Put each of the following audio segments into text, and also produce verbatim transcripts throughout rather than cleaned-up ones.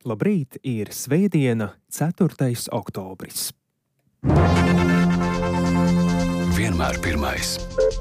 Labrīt, ir svētdiena, ceturtais oktobris. Vienmēr pirmais.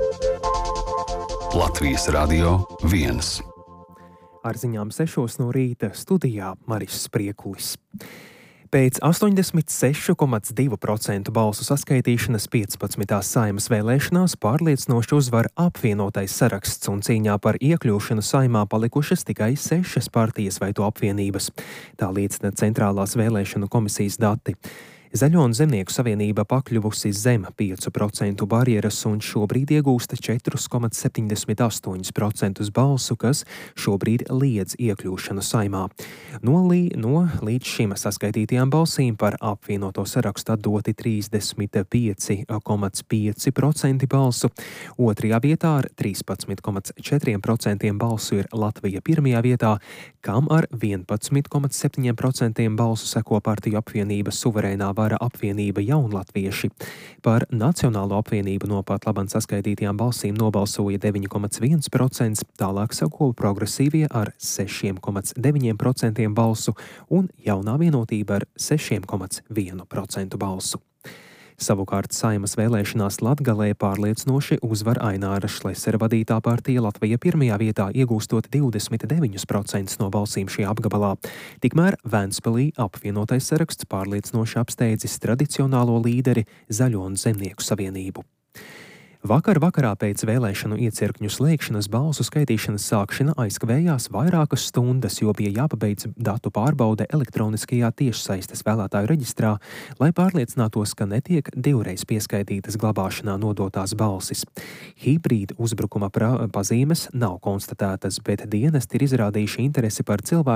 Latvijas Radio viens. Ar ziņām sešos no rīta studijā Maris Spriekulis. Pēc astoņdesmit seši komats divi procenti balsu saskaitīšanas piecpadsmitās Saeimas vēlēšanās pārliecinoši uzvar apvienotais saraksts un cīņā par iekļūšanu Saeimā palikušas tikai sešas partijas vai to apvienības. Tā liecina Centrālās vēlēšanu komisijas dati. Zaļo un Zemnieku savienība pakļuvusi zem piecu procentu barjeras un šobrīd iegūst četri komats septiņdesmit astoņi procenti balsu, kas šobrīd liedz iekļūšanu Saeimā. No, lī, no līdz šim saskaitītajām balsīm par apvienoto sarakstu atdoti trīsdesmit pieci komats pieci procenti balsu. Otrajā vietā ar trīspadsmit komats četri procenti balsu ir Latvija pirmajā vietā, kam ar vienpadsmit komats septiņi procenti balsu seko partiju apvienība Suverēnā vara apvienība Jaunlatvieši. Par Nacionālo apvienību no pat labam saskaitītajām balsīm nobalsoja deviņi komats viens procents, tālāk seko Progresīvie ar seši komats deviņi procenti balsu un Jaunā vienotība ar seši komats viens procents balsu. Savukārt Saeimas vēlēšanās Latgalē pārliecinoši uzvar Aināra Šlesera vadītā partija Latvija pirmajā vietā, iegūstot divdesmit deviņus procentus no balsīm šajā apgabalā. Tikmēr Ventspilī apvienotais saraksts pārliecinoši apsteidzis tradicionālo līderi Zaļo un Zemnieku savienību. Vakar vakarā pēc vēlēšanu iecirkņu slēgšanas balsu skaitīšanas sākšana aizkavējās vairākas stundas, jo bija jāpabeidz datu pārbaude elektroniskajā tiešsaistes vēlētāju reģistrā, lai pārliecinātos, ka netiek divreiz pieskaitītas glabāšanā nodotās balsis. Hibrīda uzbrukuma pazīmes nav konstatētas, bet dienesti ir izrādījuši interesi par cilvēku